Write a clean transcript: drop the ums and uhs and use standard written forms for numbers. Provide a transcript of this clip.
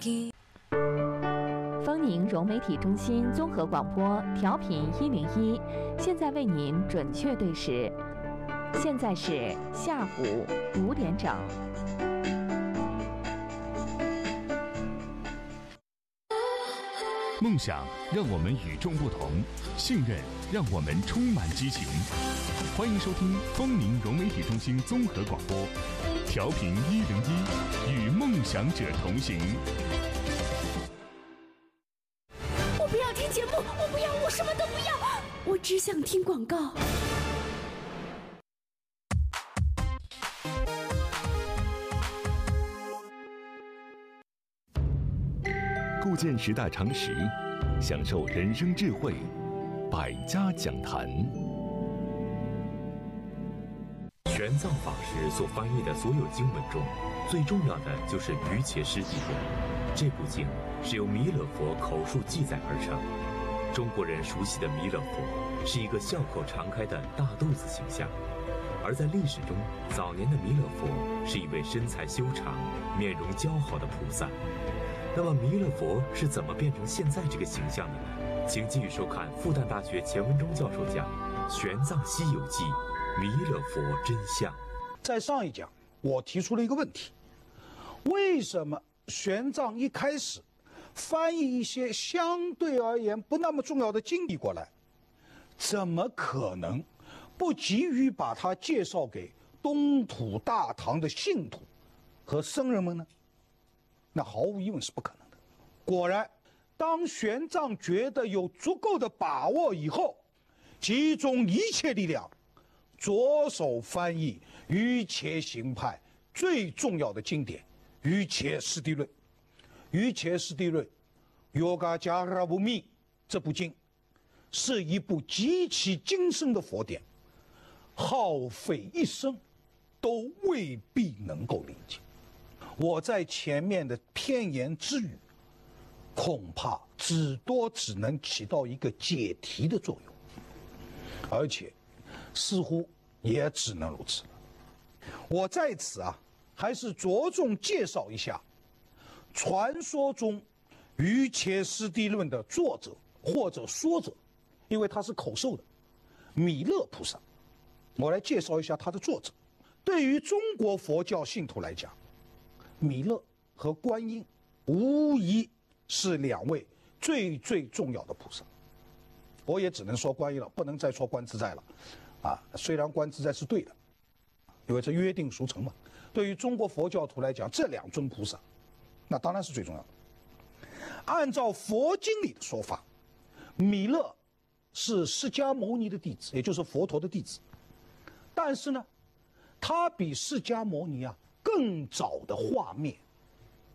丰宁融媒体中心综合广播调频101，现在为您准确对时，现在是下午5点整。 梦想让我们与众不同，信任让我们充满激情。欢迎收听丰宁融媒体中心综合广播，调频101，与梦想者同行。 我不要听节目，我不要，我什么都不要，我只想听广告。 构建时代常识，享受人生智慧，百家讲坛。 玄奘法师所翻译的所有经文中，最重要的就是《瑜伽师地论》。这部经是由弥勒佛口述记载而成。中国人熟悉的弥勒佛是一个笑口常开的大肚子形象，而在历史中，早年的弥勒佛是一位身材修长、面容姣好的菩萨。那么弥勒佛是怎么变成现在这个形象的呢？请继续收看复旦大学钱文忠教授讲《玄奘西游记》弥勒佛真相。 在上一讲，我提出了一个问题：为什么玄奘一开始翻译一些相对而言不那么重要的经历过来，怎么可能不急于把它介绍给东土大唐的信徒和僧人们呢？那毫无疑问是不可能的。果然，当玄奘觉得有足够的把握以后，集中一切力量，着手翻译瑜伽行派最重要的经典《瑜伽师地论》。《瑜伽师地论》Yoga Jara Bhumi 这部经是一部极其精深的佛典，耗费一生都未必能够理解。我在前面的偏言之语，恐怕只能起到一个解题的作用，而且似乎也只能如此了。我在此还是着重介绍一下传说中《瑜伽师地论》的作者或者说者，因为他是口授的弥勒菩萨。我来介绍一下他的作者。对于中国佛教信徒来讲，弥勒和观音无疑是两位最重要的菩萨。我也只能说观音了，不能再说观自在了。虽然观自在是对的，因为这约定俗成嘛。对于中国佛教徒来讲，这两尊菩萨，那当然是最重要的。按照佛经里的说法，弥勒是释迦牟尼的弟子，也就是佛陀的弟子。但是呢，他比释迦牟尼更早的化灭，